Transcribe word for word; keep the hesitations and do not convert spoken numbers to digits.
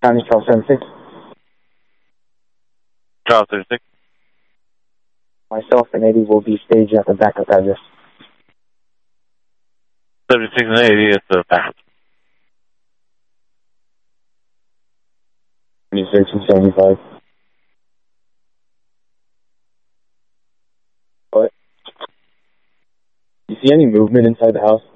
County Charles seventy-six. Charles seventy-six. Myself and Eddie will be staged at the backup address. seventy-six and eighty is the backup. thirteen seventy-five. What? You see any movement inside the house?